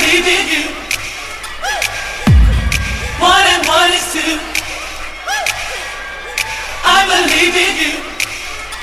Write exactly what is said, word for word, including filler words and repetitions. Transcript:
believe in you. One and one is two. I believe in you.